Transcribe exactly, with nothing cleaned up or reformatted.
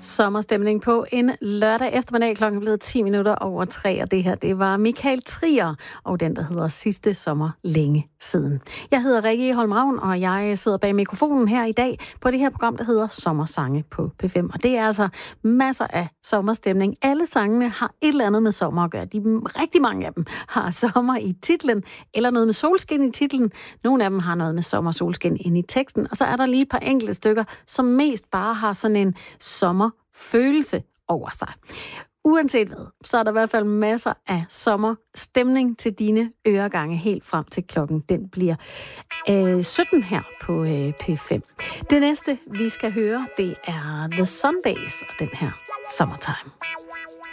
Sommerstemning på en lørdag eftermiddag, klokken er blevet ti minutter over tre, og det her, det var Michael Trier, og den, der hedder Sidste sommer længe siden. Jeg hedder Rikke Holm Ravn, og jeg sidder bag mikrofonen her i dag på det her program, der hedder Sommersange på P fem, og det er altså masser af sommerstemning. Alle sangene har et eller andet med sommer at gøre. De, rigtig mange af dem har sommer i titlen, eller noget med solskin i titlen. Nogle af dem har noget med sommer og solskin ind i teksten, og så er der lige et par enkelte stykker, som mest bare har sådan en sommerfølelse over sig. Uanset hvad, så er der i hvert fald masser af sommerstemning til dine øregange helt frem til klokken. Den bliver øh, sytten her på øh, P fem. Det næste, vi skal høre, det er The Sundays og den her Summertime.